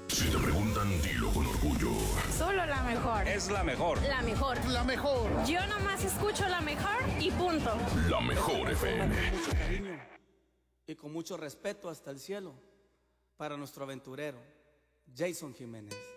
Si te preguntan, dilo con orgullo. Solo la mejor. Es la mejor. La mejor. La mejor. Yo nomás escucho la mejor y punto. La mejor FM. Con mucho cariño y con mucho respeto hasta el cielo para nuestro aventurero, Jason Jiménez.